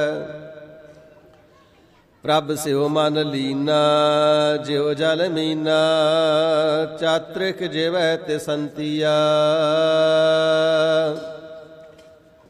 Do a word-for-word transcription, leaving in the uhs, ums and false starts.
ਪ੍ਰਭ ਸਿਉ ਮਨ ਲੀਨਾ ਜਿਉ ਜਲ ਮੀਨਾ ਚਾਤ੍ਰਿਕ ਜਿਵੈ ਤਿਸੰਤੀਆ।